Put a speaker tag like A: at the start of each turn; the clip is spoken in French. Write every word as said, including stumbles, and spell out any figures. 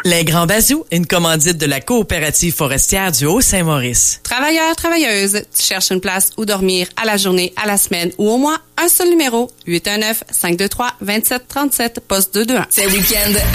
A: Les Grands Bazous, une commandite de la coopérative forestière du Haut-Saint-Maurice.
B: Travailleurs, travailleuses, tu cherches une place où dormir à la journée, à la semaine ou au mois? Un seul numéro, huit un neuf, cinq deux trois, deux sept trois sept, poste deux deux un.
C: C'est week-end